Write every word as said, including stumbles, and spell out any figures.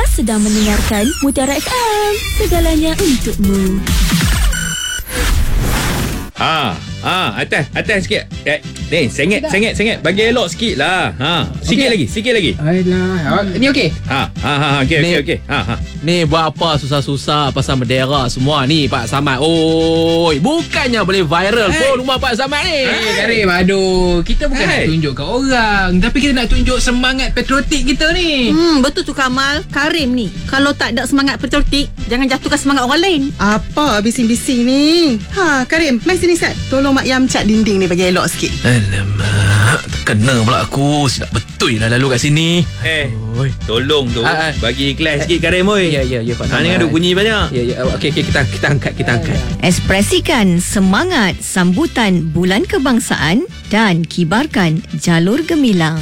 Anda sedang mendengarkan Mutiara F M. Segalanya untukmu. Ha, ha, atas, atas sikit. Eh, ni, sengit, sengit, sengit. Bagi elok sikit lah. Ha, sikit Okay. lagi, sikit lagi. Alah, ni okey? Ha, ha, ha, okey, okey, okey. Ha, ha. Ni buat apa susah-susah pasal bendera semua ni Pak Samad. Oi, bukannya boleh viral Hey. pun rumah Pak Samad ni. Eh, Karim, aduh. Kita bukan Hey. nak tunjuk kat orang, tapi kita nak tunjuk semangat patriotik kita ni. Hmm, betul tu Kamal. Karim ni, kalau tak ada semangat patriotik, jangan jatuhkan semangat orang lain. Apa bising-bising ni? Ha, Karim, mai sini Sat. Tolong Mak Yam cat dinding ni bagi elok sikit. Alamak, terkena pula aku. Silap betul lah lalu kat sini. Eh, Oi. tolong tu. Ah, ah. Bagi ikhlas sikit Karim, oi. Ya, ya, ya Pak Ha, Samad. ni kan duk bunyi banyak. Ya, ya. Okey, okey, kita kita angkat, kita angkat. Ekspresikan semangat sambutan Bulan Kebangsaan dan kibarkan jalur gemilang.